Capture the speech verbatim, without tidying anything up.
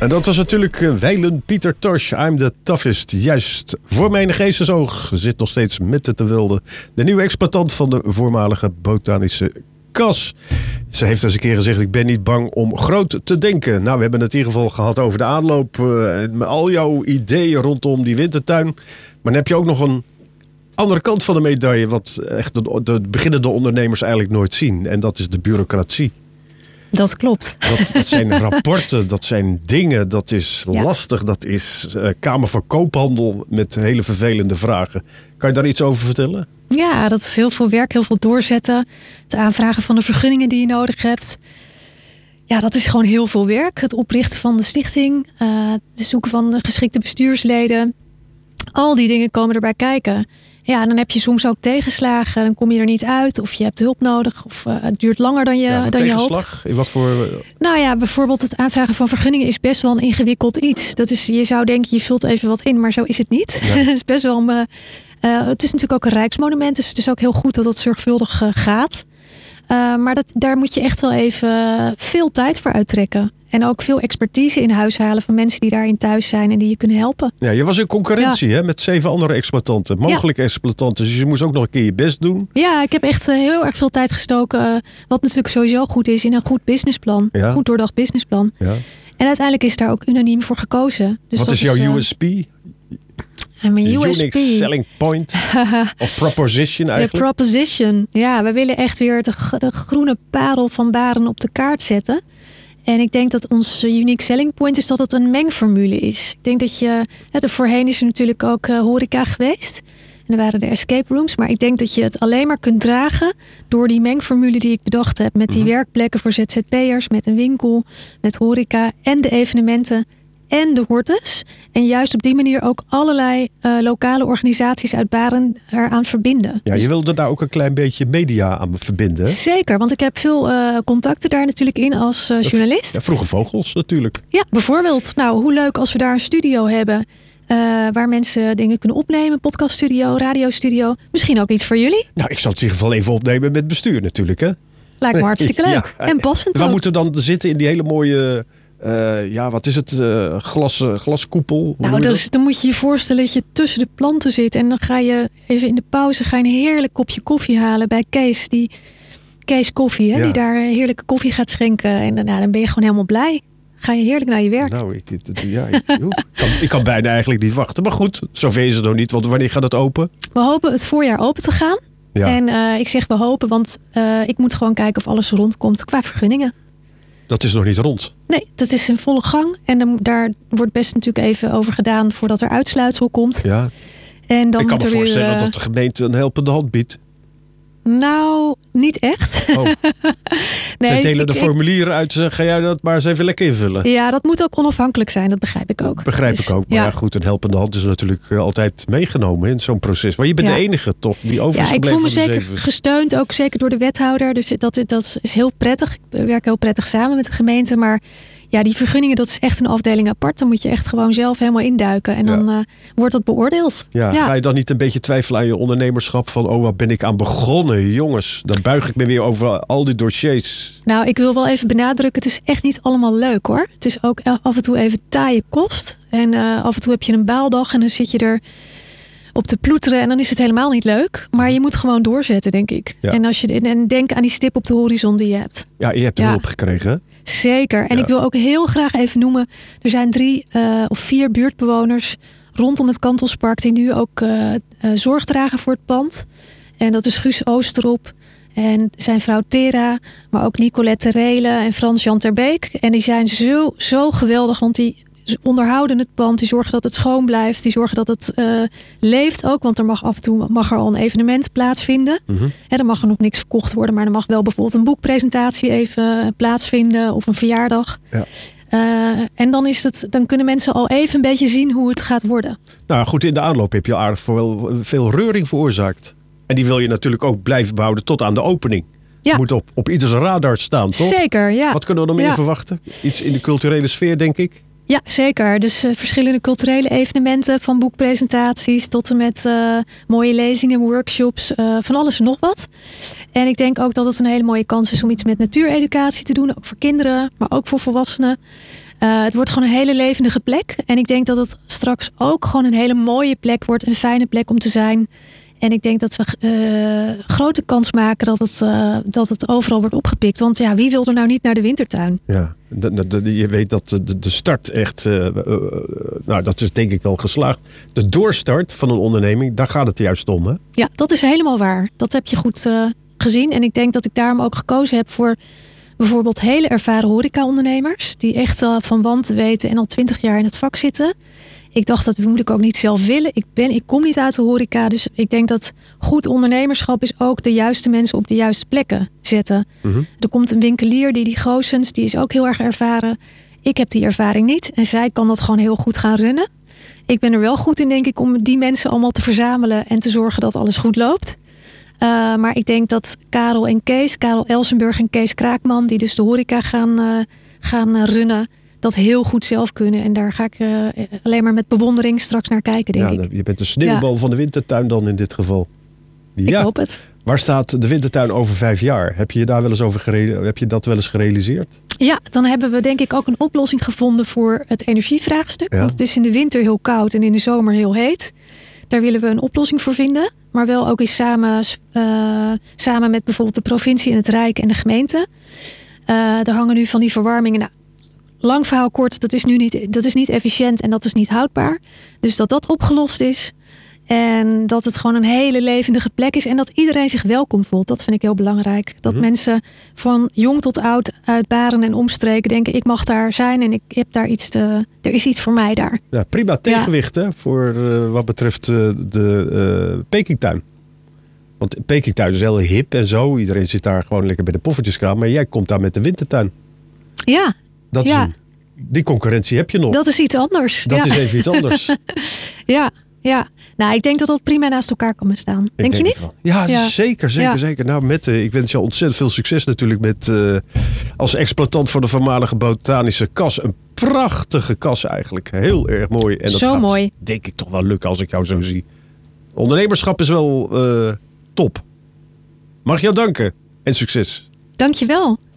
En dat was natuurlijk uh, Wijlen Pieter Tosh. I'm the toughest. Juist voor mijn geestesoog zit nog steeds met te wilde de nieuwe exploitant van de voormalige botanische kas. Ze heeft eens een keer gezegd, ik ben niet bang om groot te denken. Nou, we hebben het in ieder geval gehad over de aanloop. Uh, met al jouw ideeën rondom die wintertuin. Maar dan heb je ook nog een andere kant van de medaille, wat echt de, de beginnende ondernemers eigenlijk nooit zien. En dat is de bureaucratie. Dat klopt. Dat, dat zijn rapporten, dat zijn dingen, dat is ja. lastig. Dat is uh, Kamer van Koophandel met hele vervelende vragen. Kan je daar iets over vertellen? Ja, dat is heel veel werk, heel veel doorzetten. Het aanvragen van de vergunningen die je nodig hebt. Ja, dat is gewoon heel veel werk. Het oprichten van de stichting, uh, het zoeken van de geschikte bestuursleden. Al die dingen komen erbij kijken. Ja, dan heb je soms ook tegenslagen. Dan kom je er niet uit of je hebt hulp nodig. Of uh, het duurt langer dan je, ja, dan je hoopt. Tegenslag? In wat voor... Nou ja, bijvoorbeeld het aanvragen van vergunningen is best wel een ingewikkeld iets. Dat is, je zou denken, je vult even wat in, maar zo is het niet. Ja. Het is best wel een, uh, uh, het is natuurlijk ook een rijksmonument. Dus het is ook heel goed dat dat zorgvuldig uh, gaat. Uh, maar dat, daar moet je echt wel even veel tijd voor uittrekken. En ook veel expertise in huis halen van mensen die daarin thuis zijn en die je kunnen helpen. Ja, je was in concurrentie ja. hè, met zeven andere exploitanten, mogelijke ja. exploitanten. Dus je moest ook nog een keer je best doen. Ja, ik heb echt uh, heel erg veel tijd gestoken. Uh, wat natuurlijk sowieso goed is in een goed businessplan. Ja. Goed doordacht businessplan. Ja. En uiteindelijk is daar ook unaniem voor gekozen. Dus wat is jouw is, uh, U S P? En mijn U S P. Unique selling point of proposition eigenlijk? De proposition. Ja, we willen echt weer de, de groene parel van Baren op de kaart zetten. En ik denk dat ons unique selling point is dat het een mengformule is. Ik denk dat je... Ja, voorheen is er natuurlijk ook uh, horeca geweest. En er waren de escape rooms. Maar ik denk dat je het alleen maar kunt dragen door die mengformule die ik bedacht heb. Met die mm-hmm. werkplekken voor Z Z P'ers, met een winkel, met horeca en de evenementen en de hortus. En juist op die manier ook allerlei uh, lokale organisaties uit Baren eraan verbinden. Ja, je wilde daar ook een klein beetje media aan verbinden. Hè? Zeker, want ik heb veel uh, contacten daar natuurlijk in als uh, journalist. Ja, Vroege Vogels natuurlijk. Ja, bijvoorbeeld. Nou, hoe leuk als we daar een studio hebben uh, waar mensen dingen kunnen opnemen. Podcaststudio, radiostudio. Misschien ook iets voor jullie? Nou, ik zal het in ieder geval even opnemen met bestuur natuurlijk, hè? Lijkt me hartstikke leuk. Ja. En passend Waar ook. moeten we dan zitten in die hele mooie... Uh, ja, wat is het? Uh, glas, uh, glaskoepel? Nou, dat is, dan moet je je voorstellen dat je tussen de planten zit. En dan ga je even in de pauze ga je een heerlijk kopje koffie halen bij Kees. Die, Kees Koffie, hè, ja. die daar heerlijke koffie gaat schenken. En nou, dan ben je gewoon helemaal blij. Ga je heerlijk naar je werk. Nou, ik, ja, ik, ik, kan, ik kan bijna eigenlijk niet wachten. Maar goed, zover is het nog niet. Want wanneer gaat het open? We hopen het voorjaar open te gaan. Ja. En uh, ik zeg we hopen, want uh, ik moet gewoon kijken of alles rondkomt qua vergunningen. Dat is nog niet rond. Nee, dat is in volle gang. En dan, daar wordt best natuurlijk even over gedaan voordat er uitsluitsel komt. Ja. En dan ik kan me weer, voorstellen uh, dat de gemeente een helpende hand biedt. Nou, niet echt. Oh. nee, Zij delen de ik, formulieren uit. Zeg, ga jij dat maar eens even lekker invullen? Ja, dat moet ook onafhankelijk zijn. Dat begrijp ik ook. Dat begrijp dus, ik ook. Maar ja. Ja, goed, een helpende hand is natuurlijk altijd meegenomen in zo'n proces. Maar je bent ja. de enige toch die over is ja, gebleven. Ik voel me zeker zeven... gesteund. Ook zeker door de wethouder. Dus dat, dat is heel prettig. Ik werk heel prettig samen met de gemeente. Maar ja, die vergunningen, dat is echt een afdeling apart. Dan moet je echt gewoon zelf helemaal induiken. En dan ja. uh, wordt dat beoordeeld. Ja, ja. Ga je dan niet een beetje twijfelen aan je ondernemerschap? Van, oh, wat ben ik aan begonnen, jongens. Dan buig ik me weer over al die dossiers. Nou, ik wil wel even benadrukken. Het is echt niet allemaal leuk, hoor. Het is ook af en toe even taaie kost. En uh, af en toe heb je een baaldag en dan zit je er op te ploeteren en dan is het helemaal niet leuk. Maar je moet gewoon doorzetten, denk ik. Ja. En, als je, en denk aan die stip op de horizon die je hebt. Ja, je hebt er ja. hulp gekregen, hè? Zeker. En ja. ik wil ook heel graag even noemen. Er zijn drie uh, of vier buurtbewoners rondom het Kantelspark die nu ook uh, uh, zorg dragen voor het pand. En dat is Guus Oosterop en zijn vrouw Tera, maar ook Nicolette Terele en Frans-Jan Terbeek. En die zijn zo, zo geweldig, want die onderhouden het pand, die zorgen dat het schoon blijft, die zorgen dat het uh, leeft ook, want er mag af en toe mag er al een evenement plaatsvinden. Mm-hmm. En dan mag er nog niks verkocht worden, maar er mag wel bijvoorbeeld een boekpresentatie even plaatsvinden of een verjaardag. Ja. Uh, en dan, is het, dan kunnen mensen al even een beetje zien hoe het gaat worden. Nou goed, in de aanloop heb je al aardig veel, veel reuring veroorzaakt. En die wil je natuurlijk ook blijven behouden tot aan de opening. Ja. Moet op, op ieders radar staan, toch? Zeker, ja. Wat kunnen we nog meer ja. verwachten? Iets in de culturele sfeer, denk ik? Ja, zeker. Dus uh, verschillende culturele evenementen, van boekpresentaties tot en met uh, mooie lezingen, workshops, uh, van alles en nog wat. En ik denk ook dat het een hele mooie kans is om iets met natuureducatie te doen, ook voor kinderen, maar ook voor volwassenen. Uh, het wordt gewoon een hele levendige plek. En ik denk dat het straks ook gewoon een hele mooie plek wordt. Een fijne plek om te zijn. En ik denk dat we uh, grote kans maken dat het, uh, dat het overal wordt opgepikt. Want ja, wie wil er nou niet naar de wintertuin? Ja, de, de, de, je weet dat de, de start echt, uh, uh, nou dat is denk ik wel geslaagd. De doorstart van een onderneming, daar gaat het juist om, hè? Ja, dat is helemaal waar. Dat heb je goed uh, gezien. En ik denk dat ik daarom ook gekozen heb voor bijvoorbeeld hele ervaren horeca-ondernemers. Die echt uh, van wanten weten en al twintig jaar in het vak zitten. Ik dacht, dat moet ik ook niet zelf willen. Ik, ben, ik kom niet uit de horeca. Dus ik denk dat goed ondernemerschap is ook de juiste mensen op de juiste plekken zetten. Mm-hmm. Er komt een winkelier, die die Goossens, die is ook heel erg ervaren. Ik heb die ervaring niet. En zij kan dat gewoon heel goed gaan runnen. Ik ben er wel goed in, denk ik, om die mensen allemaal te verzamelen en te zorgen dat alles goed loopt. Uh, maar ik denk dat Karel en Kees, Karel Elsenburg en Kees Kraakman, die dus de horeca gaan, uh, gaan uh, runnen, dat heel goed zelf kunnen. En daar ga ik uh, alleen maar met bewondering straks naar kijken, denk ja, ik. Je bent de sneeuwbal ja. van de wintertuin dan in dit geval. Ja. Ik hoop het. Waar staat de wintertuin over vijf jaar? Heb je je daar wel eens over gere- heb je dat wel eens gerealiseerd? Ja, dan hebben we denk ik ook een oplossing gevonden voor het energievraagstuk. Ja. Want het is in de winter heel koud en in de zomer heel heet. Daar willen we een oplossing voor vinden. Maar wel ook eens samen, uh, samen met bijvoorbeeld de provincie en het Rijk en de gemeente. Uh, er hangen nu van die verwarmingen. Nou, lang verhaal kort, dat is nu niet, dat is niet efficiënt en dat is niet houdbaar. Dus dat dat opgelost is. En dat het gewoon een hele levendige plek is. En dat iedereen zich welkom voelt. Dat vind ik heel belangrijk. Dat mm-hmm. mensen van jong tot oud uit Baren en omstreken denken, ik mag daar zijn en ik heb daar iets te, er is iets voor mij daar. Ja, prima tegenwicht ja. hè, voor uh, wat betreft uh, de uh, Pekingtuin. Want Pekingtuin is heel hip en zo. Iedereen zit daar gewoon lekker bij de poffertjeskraam. Maar jij komt daar met de wintertuin. Ja. Dat ja. is een, die concurrentie heb je nog. Dat is iets anders. Dat ja. is even iets anders. ja, ja. Nou, ik denk dat dat prima naast elkaar kan bestaan. Denk, denk je niet? Ja, ja, zeker, zeker, ja. zeker. Nou, Mette, ik wens je ontzettend veel succes natuurlijk met uh, als exploitant voor de voormalige botanische kas. Een prachtige kas eigenlijk. Heel erg mooi. En dat zo gaat, mooi. denk ik toch wel lukken als ik jou zo zie. Ondernemerschap is wel uh, top. Mag ik jou danken en succes. Dank je wel.